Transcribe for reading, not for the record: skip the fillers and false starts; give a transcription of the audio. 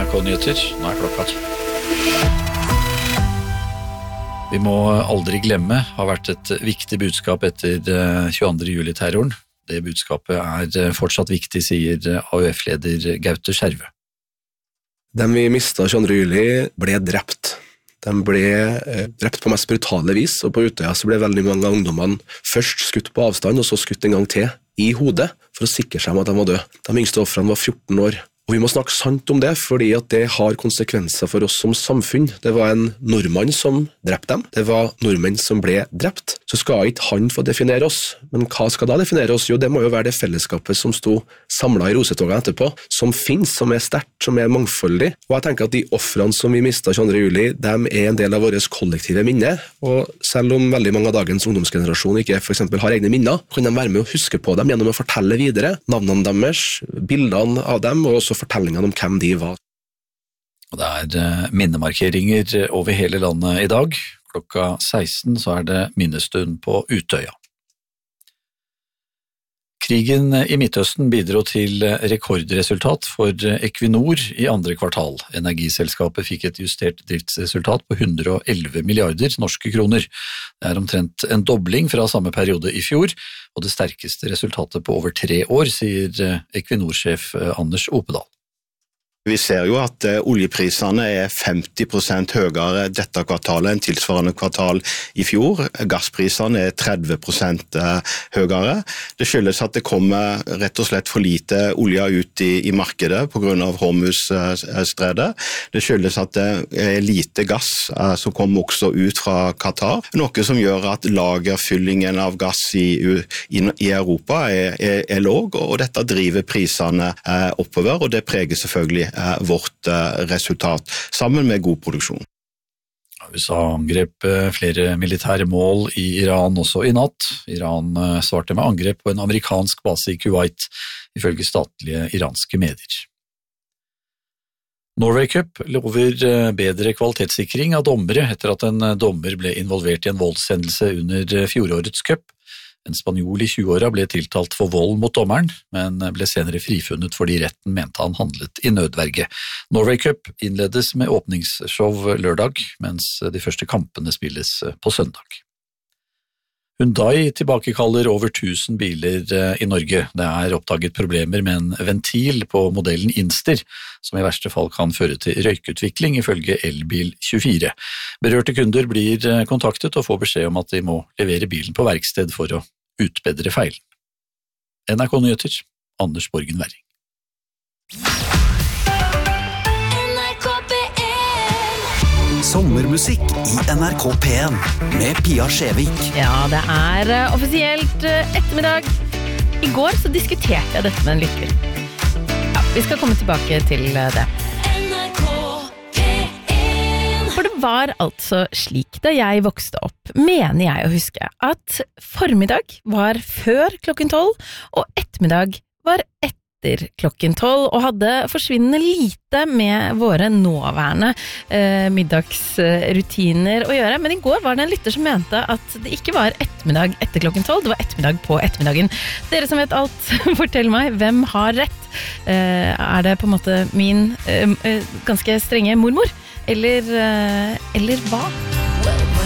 NRK Nyheter, nå klokka 10. Vi må aldri glemme har vært et viktig budskap etter 22. juli-terroren. Det budskapet fortsatt viktig, sier AUF-leder Gaute Skjervø. Dem vi mistet 22. juli ble drept. De ble drept på mest brutale vis, og på Utøya så ble veldig mange av ungdommene først skutt på avstand, og så skutt en gang til i hodet, for å sikre seg om at de var døde. De yngste offrene var 14 år. Og vi må snakke sant om det, fordi at det har konsekvenser for oss som samfunn. Det var en nordmann som drepte dem. Det var nordmenn som ble drept. Så skal ikke han få definere oss. Men hva skal da definere oss? Jo, det må jo være det fellesskapet som sto samlet i Rosetågen etterpå, som finnes, som sterkt, som mangfoldig. Og jeg tenker at de offrene som vi mistet 22. juli, de en del av vårt kollektive minne. Og selv om veldig mange av dagens ungdomsgenerasjon ikke for eksempel har egne minner, kan de være med å huske på dem gjennom å fortelle videre navnene deres, bildene av dem, og også fortellingene om hvem de var. Det minnemarkeringer over hele landet i dag. Klokka 16 så det minnestund på Utøya. Krigen i Midtøsten bidro til rekordresultat for Equinor i andre kvartal. Energiselskapet fikk et justert driftsresultat på 111 milliarder norske kroner. Det omtrent en dobling fra samme periode i fjor, og det sterkeste resultatet på over 3 år, sier Equinor-sjef Anders Opedal. Vi ser jo at oljeprisene 50% høyere dette kvartalet enn tilsvarende kvartal i fjor. Gassprisene 30% høyere. Det skyldes at det kommer rett og slett for lite olje ut i markedet på grunn av Hormuz-stredet. Det skyldes at det lite gass som kommer også ut fra Qatar, noe som gjør at lagerfyllingen av gass i Europa låg, og dette driver prisene oppover, og det preger selvfølgelig vårt resultat, sammen med god produksjon. USA angrep flere militære mål i Iran også i natt. Iran svarte med angrep på en amerikansk base i Kuwait, ifølge statlige iranske medier. Norway Cup lover bedre kvalitetssikring av dommere etter at en dommer ble involvert i en voldshendelse under fjorårets cup. En spanjol i 20-åra ble tiltalt for vold mot dommeren, men ble senere frifunnet fordi retten mente han handlet i nødverge. Norway Cup innledes med åpningsshow lørdag, mens de første kampene spilles på søndag. Hyundai tilbakekaller over 1000 biler i Norge. Det oppdaget problemer med en ventil på modellen Inster, som i verste fall kan føre til røykutvikling, ifølge Elbil24. Berørte kunder blir kontaktet og får beskjed om at de må levere bilen på verksted for å utbedre feilen. NRK Nyheter, Anders Borgen Werring. Sommermusikk i NRK P1 med Pia Skjevik. Ja, det offisielt ettermiddag. I går så diskuterte jeg dette med en lytter. Ja, vi skal komme tilbake til det. For det var altså slik da jeg vokste opp, mener jeg å huske, at formiddag var før klokken 12, og ettermiddag var etter klokken 12, og hadde forsvinnende lite med våre nåværende middagsrutiner å gjøre. Men i går var det en lytter som mente at det ikke var ettermiddag etter klokken 12, det var ettermiddag på ettermiddagen. Dere som vet alt, fortell meg, hvem har rett? Det på en måte min ganske strenge mormor? Eller hva?